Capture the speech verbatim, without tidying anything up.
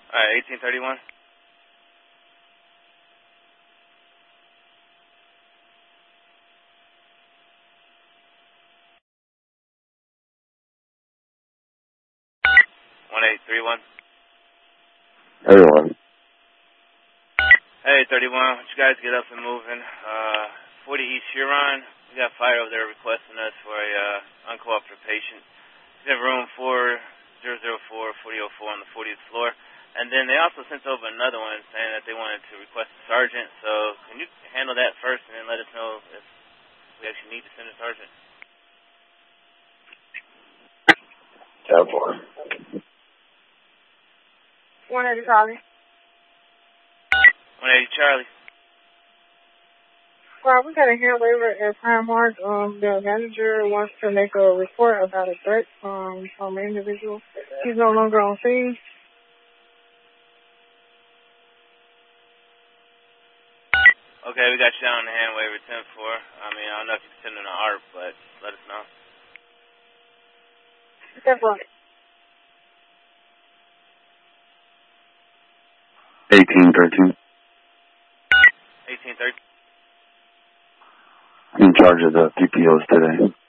Alright, eighteen thirty-one. one eight three one. Everyone. Hey, thirty-one, why don't you guys get up and moving? Uh, forty East Huron, we got fire over there requesting us for a uh, uncooperative patient. He's in room four zero zero four, forty oh four on the fortieth floor. And then they also sent over another one saying that they wanted to request a sergeant. So can you handle that first and then let us know if we actually need to send a sergeant? ten four. one eighty Charlie. one eighty Charlie. Well, we got a hand waiver at Primark. Um, the manager wants to make a report about a threat um, from an individual. He's no longer on scene. Okay, we got you down on the hand waiver ten four. I mean, I don't know if you can send in an A R P, but let us know. ten four. eighteen thirteen. eighteen thirteen. I'm in charge of the P P Os today.